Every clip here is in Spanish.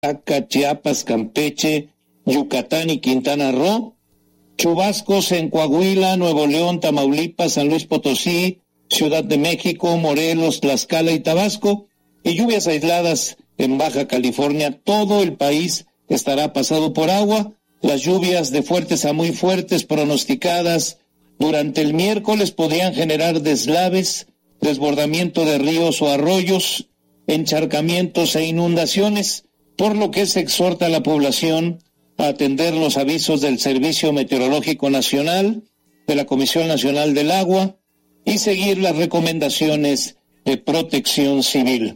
Oaxaca, Chiapas, Campeche, Yucatán y Quintana Roo, chubascos en Coahuila, Nuevo León, Tamaulipas, San Luis Potosí, Ciudad de México, Morelos, Tlaxcala y Tabasco, y lluvias aisladas en Baja California. Todo el país estará pasado por agua. Las lluvias de fuertes a muy fuertes pronosticadas durante el miércoles podrían generar deslaves, desbordamiento de ríos o arroyos, encharcamientos e inundaciones, por lo que se exhorta a la población a atender los avisos del Servicio Meteorológico Nacional, de la Comisión Nacional del Agua y seguir las recomendaciones de Protección Civil.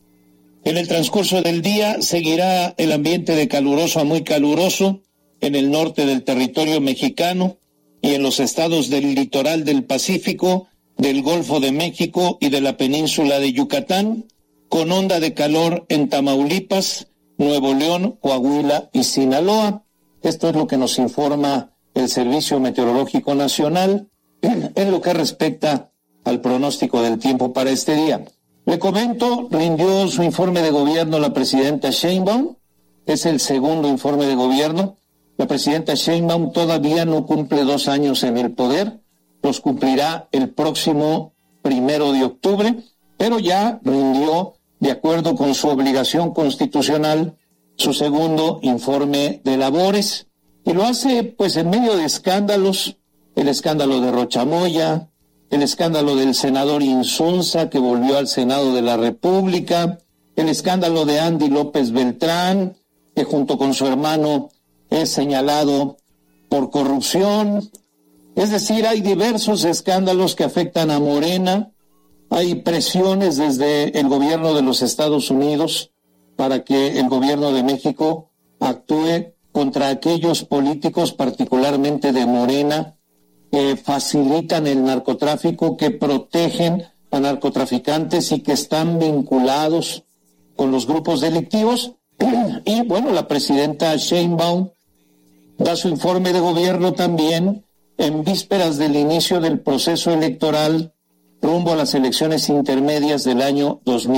En el transcurso del día seguirá el ambiente de caluroso a muy caluroso en el norte del territorio mexicano y en los estados del litoral del Pacífico, del Golfo de México y de la península de Yucatán, con onda de calor en Tamaulipas, Nuevo León, Coahuila y Sinaloa. Esto es lo que nos informa el Servicio Meteorológico Nacional en lo que respecta al pronóstico del tiempo para este día. Le comento, rindió su informe de gobierno la presidenta Sheinbaum. Es el segundo informe de gobierno. La presidenta Sheinbaum todavía no cumple 2 años en el poder. Los cumplirá el próximo 1 de octubre, pero ya rindió, de acuerdo con su obligación constitucional, su segundo informe de labores, y lo hace pues en medio de escándalos, el escándalo de Rochamoya, el escándalo del senador Insunza, que volvió al Senado de la República, el escándalo de Andy López Beltrán, que junto con su hermano es señalado por corrupción. Es decir, hay diversos escándalos que afectan a Morena. Hay presiones desde el gobierno de los Estados Unidos para que el gobierno de México actúe contra aquellos políticos, particularmente de Morena, que facilitan el narcotráfico, que protegen a narcotraficantes y que están vinculados con los grupos delictivos. Y bueno, la presidenta Sheinbaum da su informe de gobierno también en vísperas del inicio del proceso electoral rumbo a las elecciones intermedias del año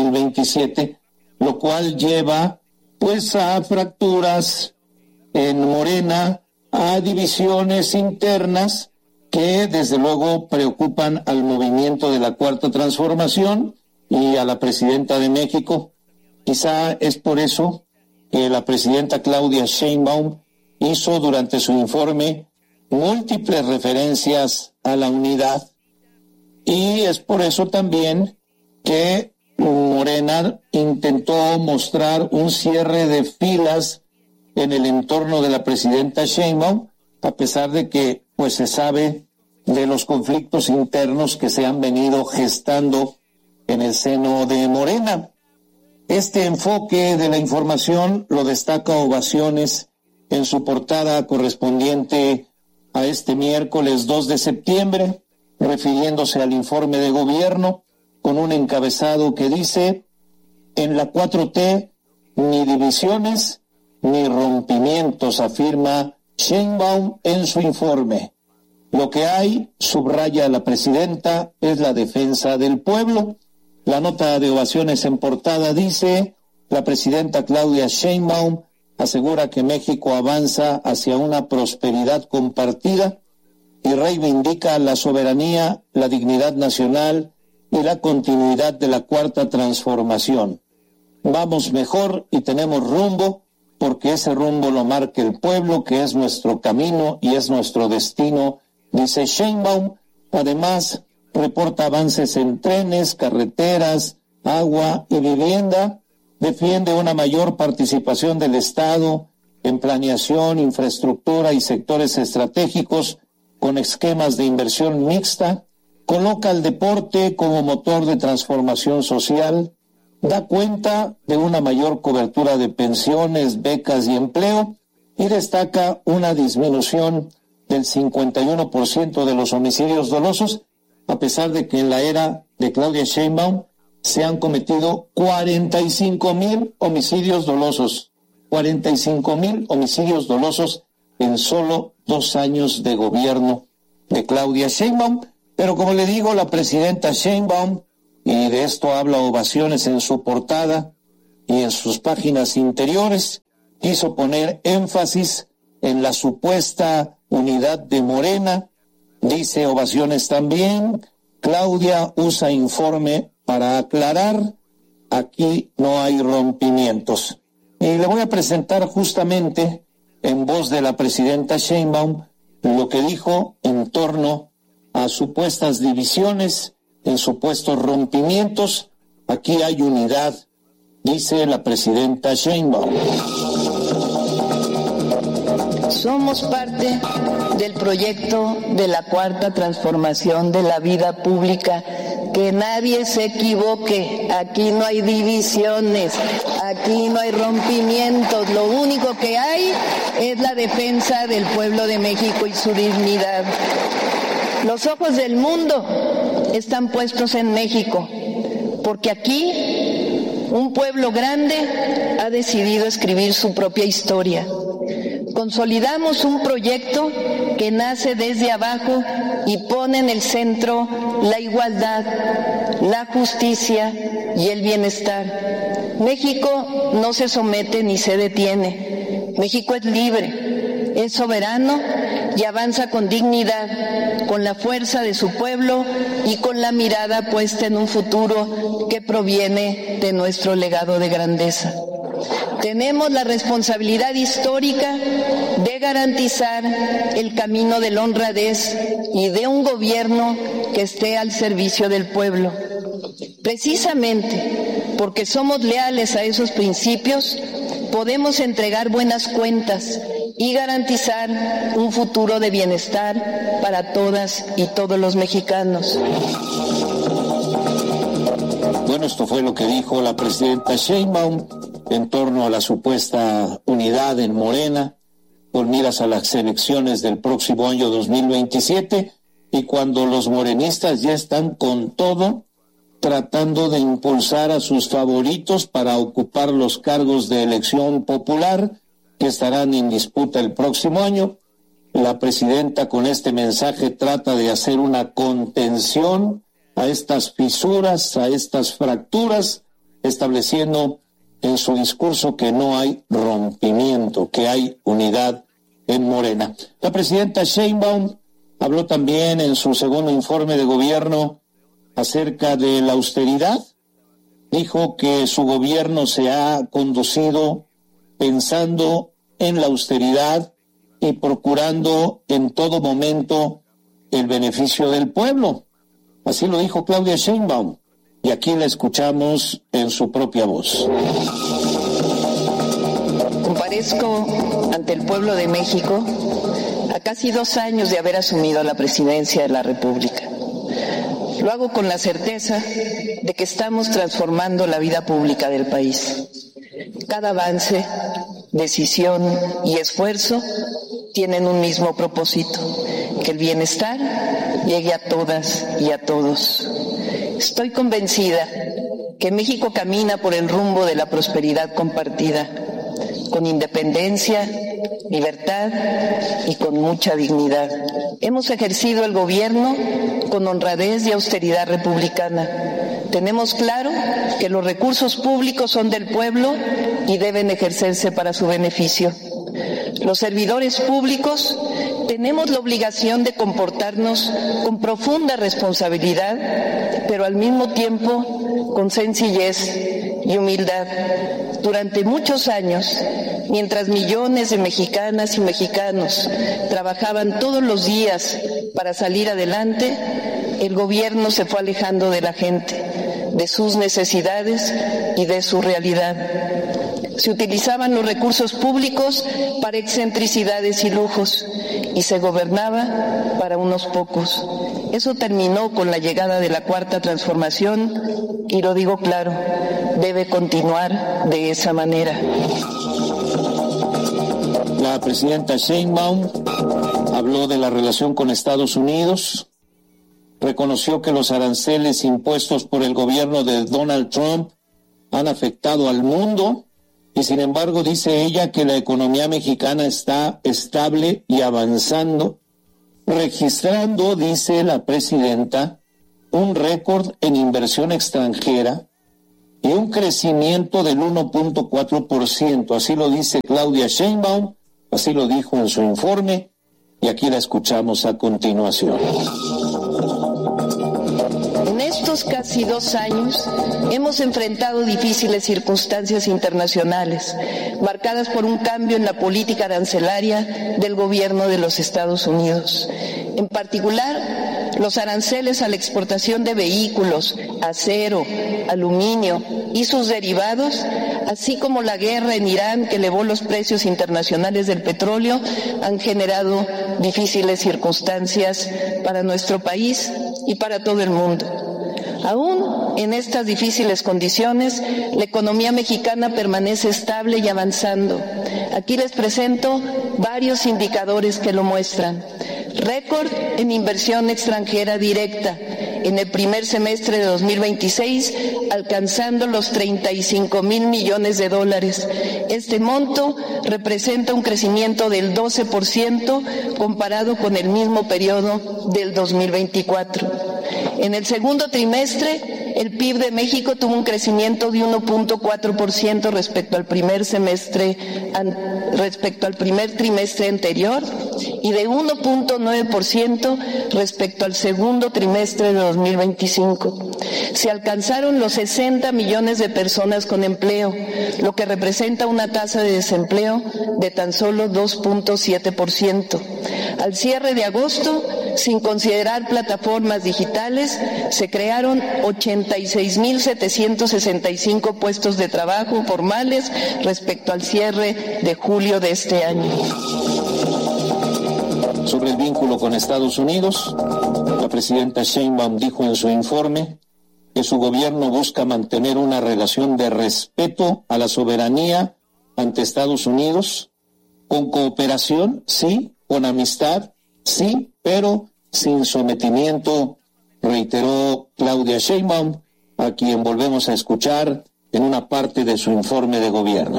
2027, lo cual lleva pues a fracturas en Morena, a divisiones internas que desde luego preocupan al movimiento de la Cuarta Transformación y a la presidenta de México. Quizá es por eso que la presidenta Claudia Sheinbaum hizo durante su informe múltiples referencias a la unidad, y es por eso también que Morena intentó mostrar un cierre de filas en el entorno de la presidenta Sheinbaum, a pesar de que pues se sabe de los conflictos internos que se han venido gestando en el seno de Morena. Este enfoque de la información lo destaca Ovaciones en su portada correspondiente a este miércoles 2 de septiembre, refiriéndose al informe de gobierno, con un encabezado que dice: en la 4T ni divisiones ni rompimientos, afirma Sheinbaum en su informe. Lo que hay, subraya la presidenta, es la defensa del pueblo. La nota de Ovaciones en portada dice: la presidenta Claudia Sheinbaum asegura que México avanza hacia una prosperidad compartida y reivindica la soberanía, la dignidad nacional y la continuidad de la Cuarta Transformación. Vamos mejor y tenemos rumbo, porque ese rumbo lo marca el pueblo, que es nuestro camino y es nuestro destino, dice Sheinbaum. Además, reporta avances en trenes, carreteras, agua y vivienda. Defiende una mayor participación del Estado en planeación, infraestructura y sectores estratégicos con esquemas de inversión mixta. Coloca al deporte como motor de transformación social. Da cuenta de una mayor cobertura de pensiones, becas y empleo, y destaca una disminución del 51% de los homicidios dolosos, a pesar de que en la era de Claudia Sheinbaum se han cometido 45,000 homicidios dolosos. 45,000 homicidios dolosos en solo 2 años de gobierno de Claudia Sheinbaum. Pero como le digo, la presidenta Sheinbaum, y de esto habla Ovaciones en su portada, y en sus páginas interiores quiso poner énfasis en la supuesta unidad de Morena. Dice ovaciones también. Claudia usa informe para aclarar. Aquí no hay rompimientos. Y le voy a presentar justamente en voz de la presidenta Sheinbaum lo que dijo en torno a supuestas divisiones, en supuestos rompimientos. Aquí hay unidad, dice la presidenta Sheinbaum. Somos parte del proyecto de la cuarta transformación de la vida pública. Que nadie se equivoque, aquí no hay divisiones, aquí no hay rompimientos, lo único que hay es la defensa del pueblo de México y su dignidad. Los ojos del mundo están puestos en México, porque aquí un pueblo grande ha decidido escribir su propia historia. Consolidamos un proyecto que nace desde abajo y pone en el centro la igualdad, la justicia y el bienestar. México no se somete ni se detiene. México es libre, es soberano y avanza con dignidad, con la fuerza de su pueblo y con la mirada puesta en un futuro que proviene de nuestro legado de grandeza. Tenemos la responsabilidad histórica de garantizar el camino de la honradez y de un gobierno que esté al servicio del pueblo. Precisamente porque somos leales a esos principios, podemos entregar buenas cuentas y garantizar un futuro de bienestar para todas y todos los mexicanos. Bueno, esto fue lo que dijo la presidenta Sheinbaum en torno a la supuesta unidad en Morena, con miras a las elecciones del próximo año 2027, y cuando los morenistas ya están con todo, tratando de impulsar a sus favoritos para ocupar los cargos de elección popular que estarán en disputa el próximo año. La presidenta con este mensaje trata de hacer una contención a estas fisuras, a estas fracturas, estableciendo en su discurso que no hay rompimiento, que hay unidad en Morena. La presidenta Sheinbaum habló también en su segundo informe de gobierno acerca de la austeridad. Dijo que su gobierno se ha conducido pensando en la austeridad y procurando en todo momento el beneficio del pueblo. Así lo dijo Claudia Sheinbaum. Y aquí la escuchamos en su propia voz. Comparezco ante el pueblo de México a casi 2 años de haber asumido la presidencia de la República. Lo hago con la certeza de que estamos transformando la vida pública del país. Cada avance, decisión y esfuerzo tienen un mismo propósito: que el bienestar llegue a todas y a todos. Estoy convencida que México camina por el rumbo de la prosperidad compartida, con independencia, libertad y con mucha dignidad. Hemos ejercido el gobierno con honradez y austeridad republicana. Tenemos claro que los recursos públicos son del pueblo y deben ejercerse para su beneficio. Los servidores públicos tenemos la obligación de comportarnos con profunda responsabilidad, pero al mismo tiempo con sencillez y humildad. Durante muchos años, mientras millones de mexicanas y mexicanos trabajaban todos los días para salir adelante, el gobierno se fue alejando de la gente, de sus necesidades y de su realidad. Se utilizaban los recursos públicos para excentricidades y lujos y se gobernaba para unos pocos. Eso terminó con la llegada de la Cuarta Transformación y lo digo claro, debe continuar de esa manera. La presidenta Sheinbaum habló de la relación con Estados Unidos, reconoció que los aranceles impuestos por el gobierno de Donald Trump han afectado al mundo y sin embargo dice ella que la economía mexicana está estable y avanzando, registrando, dice la presidenta, un récord en inversión extranjera y un crecimiento del 1.4%. Así lo dice Claudia Sheinbaum, así lo dijo en su informe, y aquí la escuchamos a continuación. En estos casi 2 años hemos enfrentado difíciles circunstancias internacionales, marcadas por un cambio en la política arancelaria del gobierno de los Estados Unidos. En particular, los aranceles a la exportación de vehículos, acero, aluminio y sus derivados, así como la guerra en Irán que elevó los precios internacionales del petróleo, han generado difíciles circunstancias para nuestro país y para todo el mundo. Aún en estas difíciles condiciones, la economía mexicana permanece estable y avanzando. Aquí les presento varios indicadores que lo muestran. Récord en inversión extranjera directa en el primer semestre de 2026, alcanzando los 35,000 millones de dólares. Este monto representa un crecimiento del 12% comparado con el mismo periodo del 2024. En el segundo trimestre, el PIB de México tuvo un crecimiento de 1.4% respecto al primer trimestre anterior y de 1.9% respecto al segundo trimestre de 2025. Se alcanzaron los 60 millones de personas con empleo, lo que representa una tasa de desempleo de tan solo 2.7%. Al cierre de agosto, sin considerar plataformas digitales, se crearon 86,765 puestos de trabajo formales respecto al cierre de julio de este año. Sobre el vínculo con Estados Unidos, la presidenta Sheinbaum dijo en su informe que su gobierno busca mantener una relación de respeto a la soberanía ante Estados Unidos, con cooperación, sí, con amistad, sí, pero sin sometimiento, reiteró Claudia Sheinbaum, a quien volvemos a escuchar en una parte de su informe de gobierno.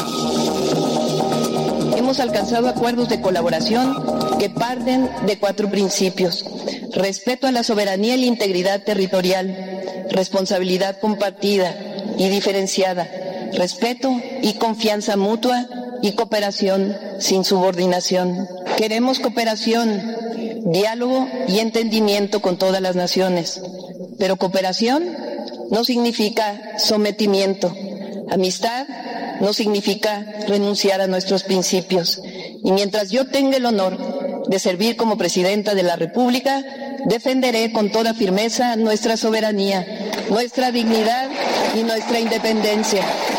Hemos alcanzado acuerdos de colaboración que parten de 4 principios: respeto a la soberanía y la integridad territorial, responsabilidad compartida y diferenciada, respeto y confianza mutua y cooperación sin subordinación. Queremos cooperación, diálogo y entendimiento con todas las naciones, pero cooperación no significa sometimiento. Amistad no significa renunciar a nuestros principios. Y mientras yo tenga el honor de servir como presidenta de la República, defenderé con toda firmeza nuestra soberanía, nuestra dignidad y nuestra independencia.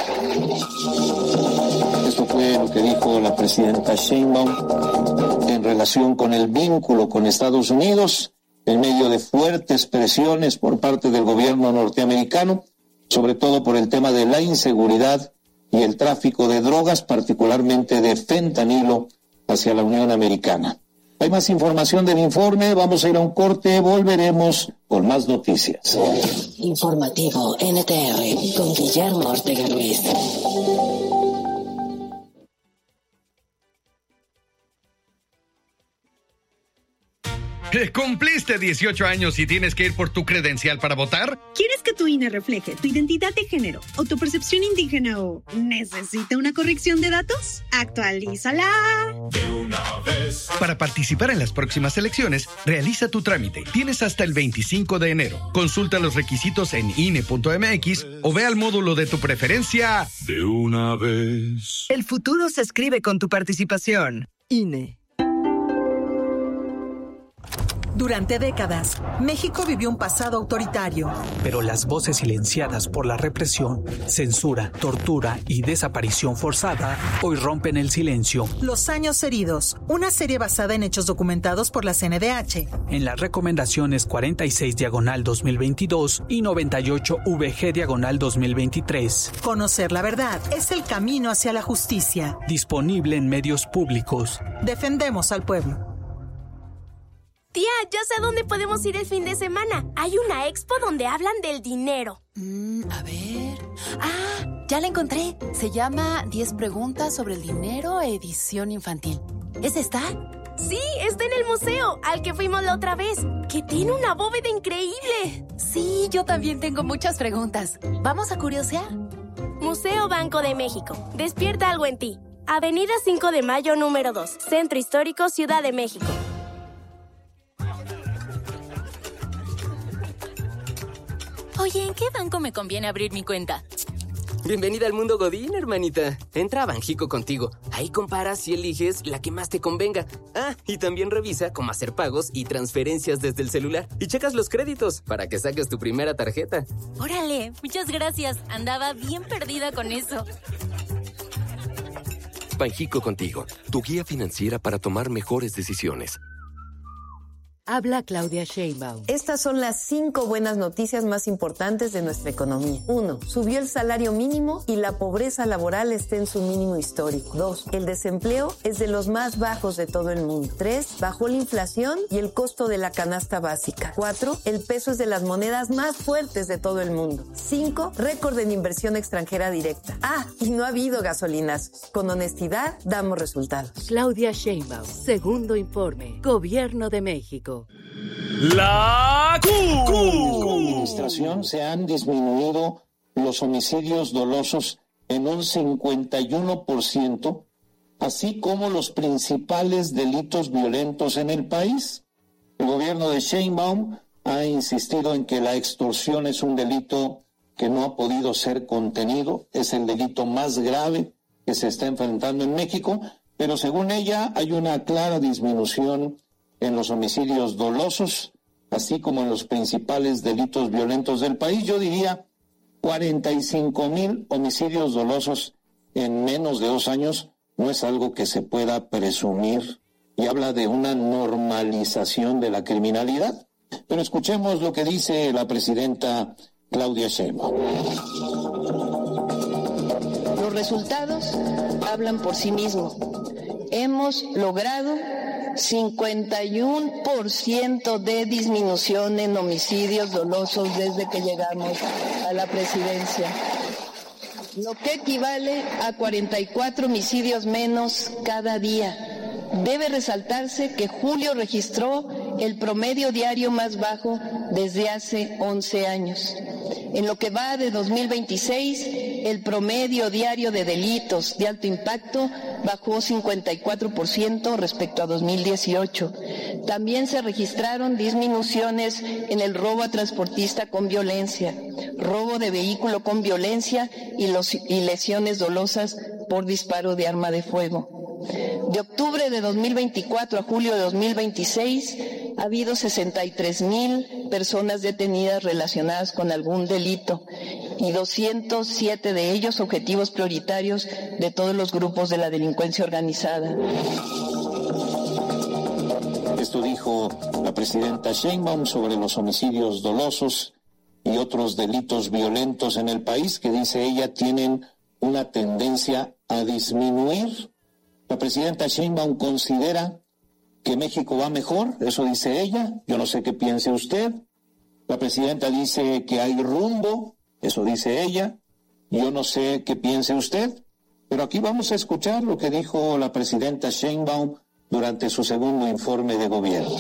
Esto fue lo que dijo la presidenta Sheinbaum en relación con el vínculo con Estados Unidos, en medio de fuertes presiones por parte del gobierno norteamericano, sobre todo por el tema de la inseguridad y el tráfico de drogas, particularmente de fentanilo, hacia la Unión Americana. Hay más información del informe, vamos a ir a un corte, volveremos con más noticias. Informativo NTR con Guillermo Ortega Ruiz. ¿Cumpliste 18 años y tienes que ir por tu credencial para votar? ¿Quieres que tu INE refleje tu identidad de género o tu percepción indígena o necesita una corrección de datos? ¡Actualízala! De una vez. Para participar en las próximas elecciones, realiza tu trámite. Tienes hasta el 25 de enero. Consulta los requisitos en INE.mx o ve al módulo de tu preferencia. De una vez. El futuro se escribe con tu participación. INE. Durante décadas, México vivió un pasado autoritario. Pero las voces silenciadas por la represión, censura, tortura y desaparición forzada hoy rompen el silencio. Los años heridos, una serie basada en hechos documentados por la CNDH. En las recomendaciones 46/2022 y 98VG/2023. Conocer la verdad es el camino hacia la justicia. Disponible en medios públicos. Defendemos al pueblo. Tía, ya sé a dónde podemos ir el fin de semana. Hay una expo donde hablan del dinero. A ver... ya la encontré. Se llama 10 preguntas sobre el dinero, edición infantil. ¿Es esta? Sí, está en el museo, al que fuimos la otra vez, que tiene una bóveda increíble. Sí, yo también tengo muchas preguntas. ¿Vamos a curiosear? Museo Banco de México. Despierta algo en ti. Avenida 5 de Mayo, número 2. Centro Histórico, Ciudad de México. Oye, ¿en qué banco me conviene abrir mi cuenta? Bienvenida al mundo Godín, hermanita. Entra a Banjico contigo. Ahí comparas y eliges la que más te convenga. Ah, y también revisa cómo hacer pagos y transferencias desde el celular. Y checas los créditos para que saques tu primera tarjeta. Órale, muchas gracias. Andaba bien perdida con eso. Banjico contigo, tu guía financiera para tomar mejores decisiones. Habla Claudia Sheinbaum. Estas son las 5 buenas noticias más importantes de nuestra economía. 1. Subió el salario mínimo y la pobreza laboral está en su mínimo histórico. 2. El desempleo es de los más bajos de todo el mundo. 3. Bajó la inflación y el costo de la canasta básica. 4. El peso es de las monedas más fuertes de todo el mundo. 5. Récord en inversión extranjera directa. Ah, y no ha habido gasolinazos. Con honestidad, damos resultados. Claudia Sheinbaum. Segundo informe. Gobierno de México. La Q. Con la administración se han disminuido los homicidios dolosos en un 51%, así como los principales delitos violentos en el país. El gobierno de Sheinbaum ha insistido en que la extorsión es un delito que no ha podido ser contenido, es el delito más grave que se está enfrentando en México, pero según ella hay una clara disminución en los homicidios dolosos, así como en los principales delitos violentos del país. Yo diría 45,000 homicidios dolosos en menos de 2 años no es algo que se pueda presumir y habla de una normalización de la criminalidad. Pero escuchemos lo que dice la presidenta Claudia Sheinbaum. Los resultados hablan por sí mismos. Hemos logrado 51% de disminución en homicidios dolosos desde que llegamos a la presidencia, lo que equivale a 44 homicidios menos cada día. Debe resaltarse que julio registró el promedio diario más bajo desde hace 11 años. En lo que va de 2026, el promedio diario de delitos de alto impacto bajó 54% respecto a 2018. También se registraron disminuciones en el robo a transportista con violencia, robo de vehículo con violencia y lesiones dolosas por disparo de arma de fuego. De octubre de 2024 a julio de 2026, ha habido 63,000 personas detenidas relacionadas con algún delito y 207 de ellos objetivos prioritarios de todos los grupos de la delincuencia organizada. Esto dijo la presidenta Sheinbaum sobre los homicidios dolosos y otros delitos violentos en el país que, dice ella, tienen una tendencia a disminuir. La presidenta Sheinbaum considera que México va mejor, eso dice ella, yo no sé qué piense usted. La presidenta dice que hay rumbo, eso dice ella, yo no sé qué piense usted, pero aquí vamos a escuchar lo que dijo la presidenta Sheinbaum durante su segundo informe de gobierno.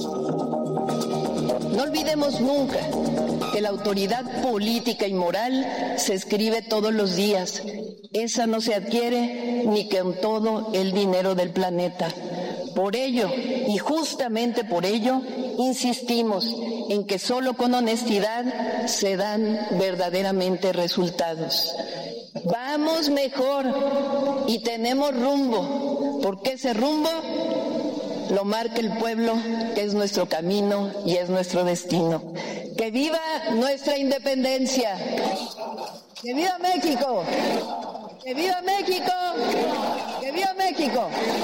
No olvidemos nunca que la autoridad política y moral se escribe todos los días. Esa no se adquiere ni con todo el dinero del planeta. Por ello, y justamente por ello, insistimos en que solo con honestidad se dan verdaderamente resultados. Vamos mejor y tenemos rumbo, porque ese rumbo lo marca el pueblo, que es nuestro camino y es nuestro destino. ¡Que viva nuestra independencia! ¡Que viva México! ¡Que viva México! ¡Que viva México!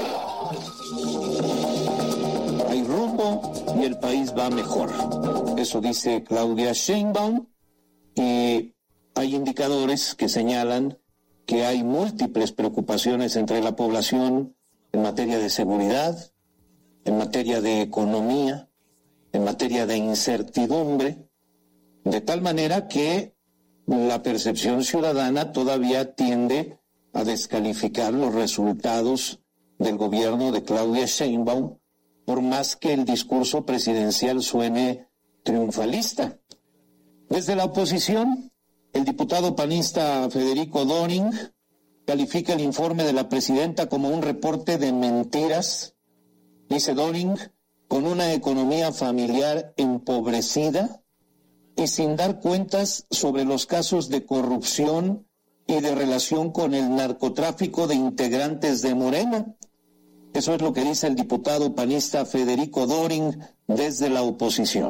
Hay rumbo y el país va mejor. Eso dice Claudia Sheinbaum. Y hay indicadores que señalan que hay múltiples preocupaciones entre la población en materia de seguridad, en materia de economía, en materia de incertidumbre, de tal manera que la percepción ciudadana todavía tiende a descalificar los resultados del gobierno de Claudia Sheinbaum, por más que el discurso presidencial suene triunfalista. Desde la oposición, el diputado panista Federico Doring califica el informe de la presidenta como un reporte de mentiras. Dice Doring, con una economía familiar empobrecida y sin dar cuentas sobre los casos de corrupción y de relación con el narcotráfico de integrantes de Morena. Eso es lo que dice el diputado panista Federico Doring desde la oposición.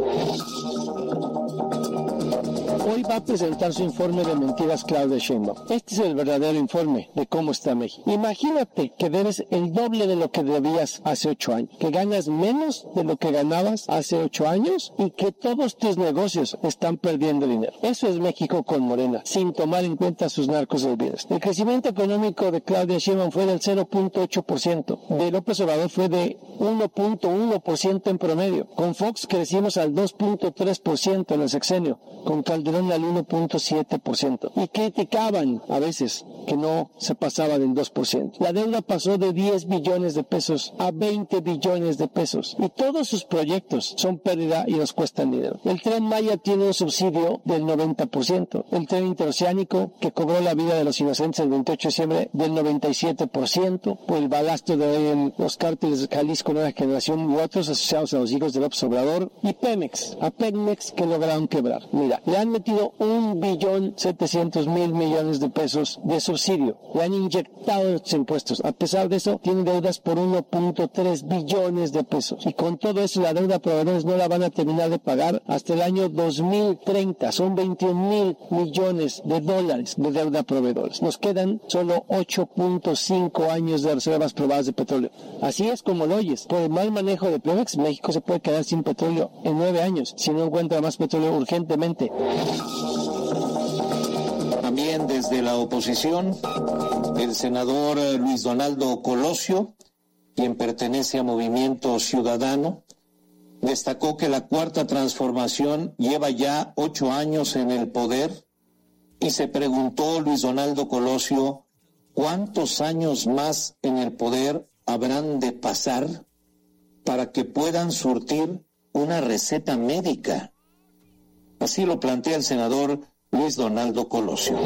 Hoy va a presentar su informe de mentiras Claudia Sheinbaum. Este es el verdadero informe de cómo está México. Imagínate que debes el doble de lo que debías hace 8 años, que ganas menos de lo que ganabas hace 8 años y que todos tus negocios están perdiendo dinero. Eso es México con Morena, sin tomar en cuenta sus narcos olvidos. El crecimiento económico de Claudia Sheinbaum fue del 0.8%, de López Obrador fue de 1.1% en promedio. Con Fox crecimos al 2.3% en el sexenio, con Calderón al 1.7%. Y criticaban a veces que no se pasaba del 2%. La deuda pasó de 10 billones de pesos a 20 billones de pesos. Y todos sus proyectos son pérdida y nos cuestan dinero. El Tren Maya tiene un subsidio del 90%. El Tren Interoceánico, que cobró la vida de los inocentes el 28 de diciembre, del 97%, por el balasto de los cárteles de Jalisco Nueva Generación y otros asociados a los hijos de López Obrador. Y Pemex, a Pemex que lograron quebrar. Mira, le han metido 1.700.000 millones de pesos de subsidio. Le han inyectado los impuestos. A pesar de eso, tiene deudas por 1.3 billones de pesos. Y con todo eso, la deuda a proveedores no la van a terminar de pagar hasta el año 2030. Son 21,000 millones de dólares de deuda a proveedores. Nos quedan solo 8.5 años de reservas probadas de petróleo. Así es como lo oyes. Por el mal manejo de Pemex, México se puede quedar sin petróleo en 9 años si no encuentra más petróleo urgentemente. También desde la oposición, el senador Luis Donaldo Colosio, quien pertenece a Movimiento Ciudadano, destacó que la Cuarta Transformación lleva ya 8 años en el poder y se preguntó Luis Donaldo Colosio, ¿cuántos años más en el poder habrán de pasar para que puedan surtir una receta médica? Así lo plantea el senador Luis Donaldo Colosio.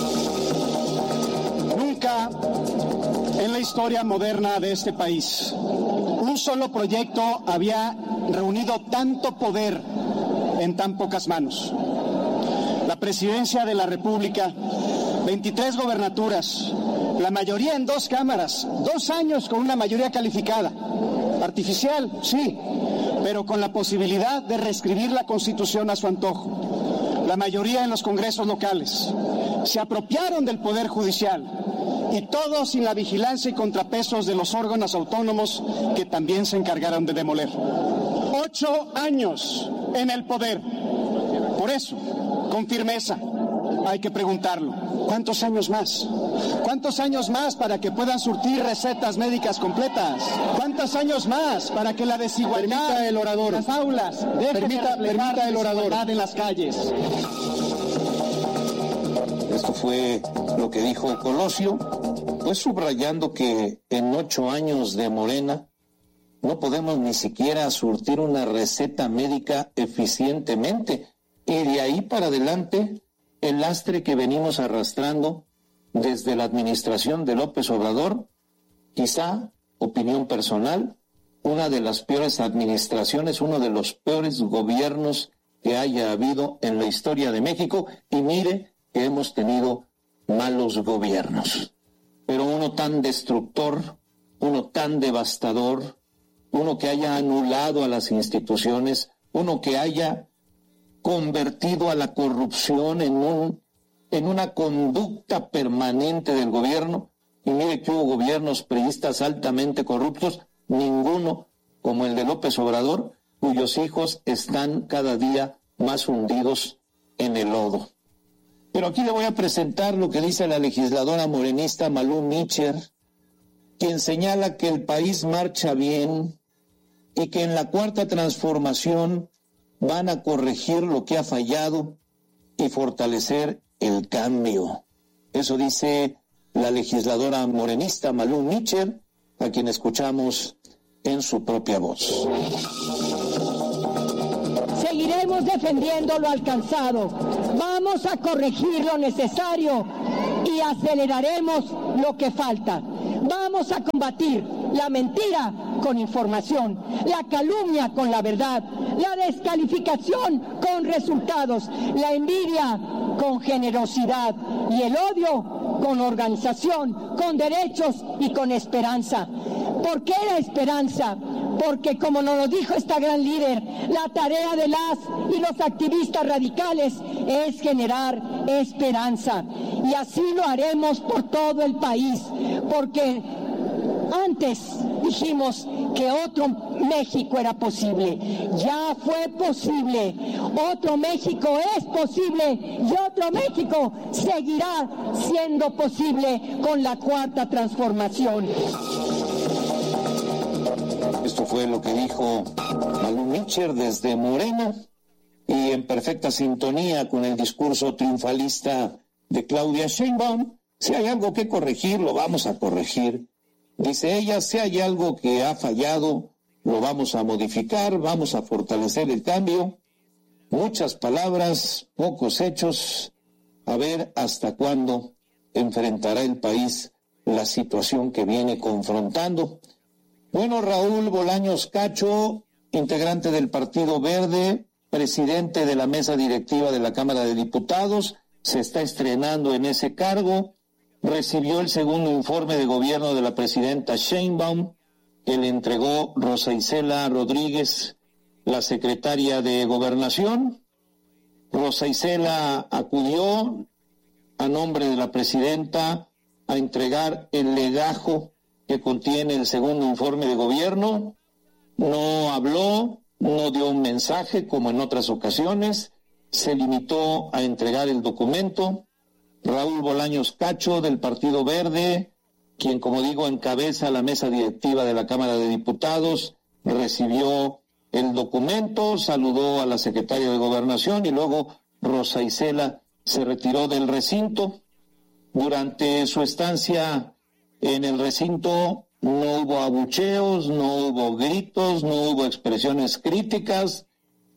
Nunca en la historia moderna de este país un solo proyecto había reunido tanto poder en tan pocas manos. La presidencia de la República, 23 gobernaturas, la mayoría en 2 cámaras, 2 años con una mayoría calificada, artificial, sí, pero con la posibilidad de reescribir la Constitución a su antojo. La mayoría en los congresos locales. Se apropiaron del Poder Judicial y todo sin la vigilancia y contrapesos de los órganos autónomos que también se encargaron de demoler. 8 años en el poder. Por eso, con firmeza, hay que preguntarlo. ¿Cuántos años más? ¿Cuántos años más para que puedan surtir recetas médicas completas? ¿Cuántos años más para que la desigualdad en las aulas permita el orador en las calles? Esto fue lo que dijo Colosio, pues subrayando que en 8 años de Morena no podemos ni siquiera surtir una receta médica eficientemente. Y de ahí para adelante, el lastre que venimos arrastrando desde la administración de López Obrador, quizá, opinión personal, una de las peores administraciones, uno de los peores gobiernos que haya habido en la historia de México, y mire que hemos tenido malos gobiernos, pero uno tan destructor, uno tan devastador, uno que haya anulado a las instituciones, uno que haya convertido a la corrupción en una conducta permanente del gobierno. Y mire que hubo gobiernos priistas altamente corruptos, ninguno como el de López Obrador, cuyos hijos están cada día más hundidos en el lodo. Pero aquí le voy a presentar lo que dice la legisladora morenista Malú Micher, quien señala que el país marcha bien y que en la Cuarta Transformación van a corregir lo que ha fallado y fortalecer el cambio. Eso dice la legisladora morenista Malú Micher a quien escuchamos en su propia voz. Seguiremos defendiendo lo alcanzado. Vamos a corregir lo necesario y aceleraremos lo que falta. Vamos a combatir la mentira con información, la calumnia con la verdad, la descalificación con resultados, la envidia con generosidad y el odio con organización, con derechos y con esperanza. ¿Por qué la esperanza? Porque, como nos lo dijo esta gran líder, la tarea de las y los activistas radicales es generar esperanza. Y así lo haremos por todo el país, porque antes dijimos que otro México era posible. Ya fue posible. Otro México es posible y otro México seguirá siendo posible con la Cuarta Transformación. Esto fue lo que dijo Malú Mitcher desde Morena y en perfecta sintonía con el discurso triunfalista de Claudia Sheinbaum. Si hay algo que corregir, lo vamos a corregir. Dice ella, si hay algo que ha fallado, lo vamos a modificar, vamos a fortalecer el cambio. Muchas palabras, pocos hechos. A ver hasta cuándo enfrentará el país la situación que viene confrontando. Bueno, Raúl Bolaños Cacho, integrante del Partido Verde, presidente de la mesa directiva de la Cámara de Diputados, se está estrenando en ese cargo. Recibió el segundo informe de gobierno de la presidenta Sheinbaum, que le entregó Rosa Isela Rodríguez, la secretaria de Gobernación. Rosa Isela acudió a nombre de la presidenta a entregar el legajo que contiene el segundo informe de gobierno. No habló, no dio un mensaje como en otras ocasiones, se limitó a entregar el documento. Raúl Bolaños Cacho, del Partido Verde, quien, como digo, encabeza la mesa directiva de la Cámara de Diputados, recibió el documento, saludó a la secretaria de Gobernación y luego Rosa Isela se retiró del recinto. Durante su estancia en el recinto no hubo abucheos, no hubo gritos, no hubo expresiones críticas.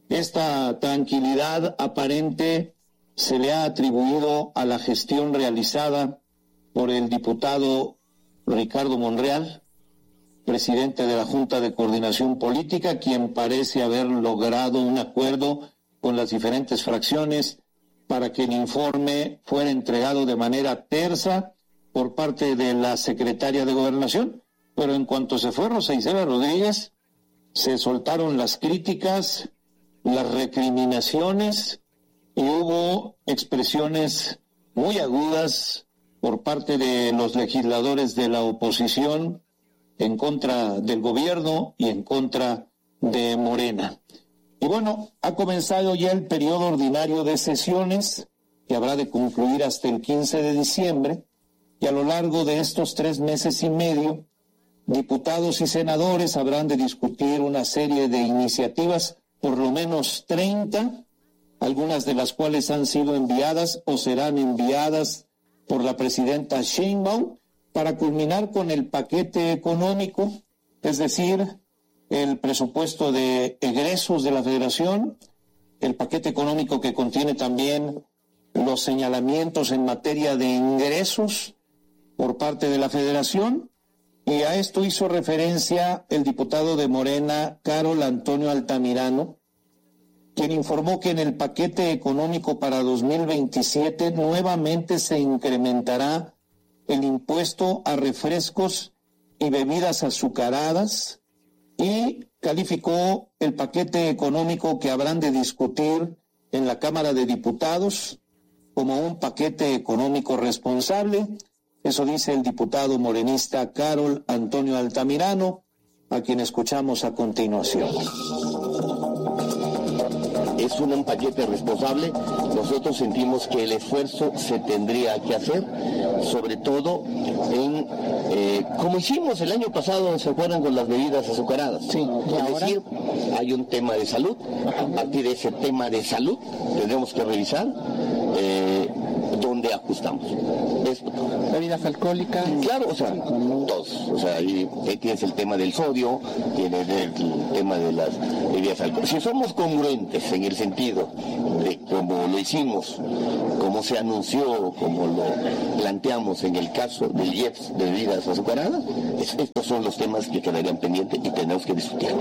Esta tranquilidad aparente se le ha atribuido a la gestión realizada por el diputado Ricardo Monreal, presidente de la Junta de Coordinación Política, quien parece haber logrado un acuerdo con las diferentes fracciones para que el informe fuera entregado de manera tersa por parte de la secretaria de Gobernación. Pero en cuanto se fue Rosa Isela Rodríguez, se soltaron las críticas, las recriminaciones y hubo expresiones muy agudas por parte de los legisladores de la oposición en contra del gobierno y en contra de Morena. Y bueno, ha comenzado ya el periodo ordinario de sesiones, que habrá de concluir hasta el 15 de diciembre, y a lo largo de estos 3 meses y medio, diputados y senadores habrán de discutir una serie de iniciativas, por lo menos 30, algunas de las cuales han sido enviadas o serán enviadas por la presidenta Sheinbaum, para culminar con el paquete económico, es decir, el presupuesto de egresos de la Federación, el paquete económico que contiene también los señalamientos en materia de ingresos por parte de la Federación, y a esto hizo referencia el diputado de Morena, Carol Antonio Altamirano, quien informó que en el paquete económico para 2027 nuevamente se incrementará el impuesto a refrescos y bebidas azucaradas, y calificó el paquete económico que habrán de discutir en la Cámara de Diputados como un paquete económico responsable. Eso dice el diputado morenista Carol Antonio Altamirano, a quien escuchamos a continuación. Es un paquete responsable. Nosotros sentimos que el esfuerzo se tendría que hacer, sobre todo en, como hicimos el año pasado, ¿se acuerdan? Con las bebidas azucaradas. Sí. Es decir, hay un tema de salud. A partir de ese tema de salud tendremos que revisar donde ajustamos. Esto. ¿Bebidas alcohólicas? Claro, o sea, todos. O sea, ahí tienes el tema del sodio, tienes el tema de las bebidas alcohólicas. Si somos congruentes en el sentido de cómo lo hicimos, cómo se anunció, cómo lo planteamos en el caso del IEPS de bebidas azucaradas, estos son los temas que quedarían pendientes y tenemos que discutir.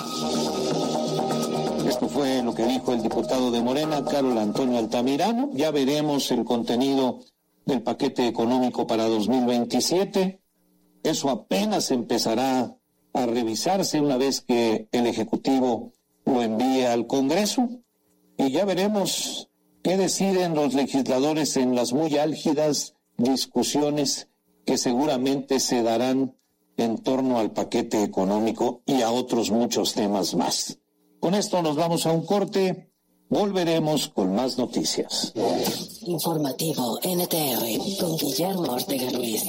Esto fue lo que dijo el diputado de Morena, Carlos Antonio Altamirano. Ya veremos el contenido del paquete económico para 2027. Eso apenas empezará a revisarse una vez que el Ejecutivo lo envíe al Congreso. Y ya veremos qué deciden los legisladores en las muy álgidas discusiones que seguramente se darán en torno al paquete económico y a otros muchos temas más. Con esto nos vamos a un corte. Volveremos con más noticias. Informativo NTR con Guillermo Ortega Ruiz.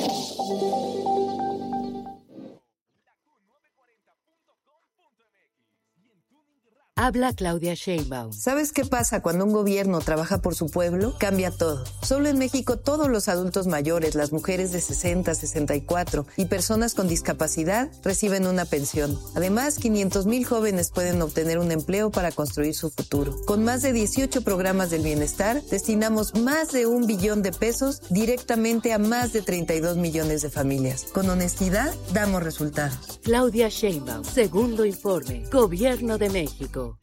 Habla Claudia Sheinbaum. ¿Sabes qué pasa cuando un gobierno trabaja por su pueblo? Cambia todo. Solo en México todos los adultos mayores, las mujeres de 60, 64 y personas con discapacidad reciben una pensión. Además, 500,000 jóvenes pueden obtener un empleo para construir su futuro. Con más de 18 programas del bienestar, destinamos más de 1 billón de pesos directamente a más de 32 millones de familias. Con honestidad, damos resultados. Claudia Sheinbaum, segundo informe. Gobierno de México.